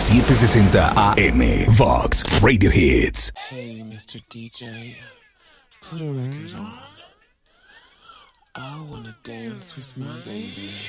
760 AM. Vox Radio Hits. Hey, Mr. DJ, put a record on. I wanna dance with my baby.